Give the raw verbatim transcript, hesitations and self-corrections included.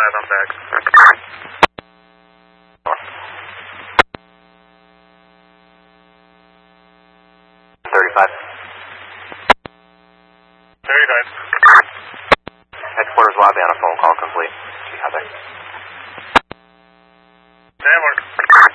thirty-five, I'm back. thirty-five. thirty-five. Headquarters lobby on a phone call complete. See how they... Network.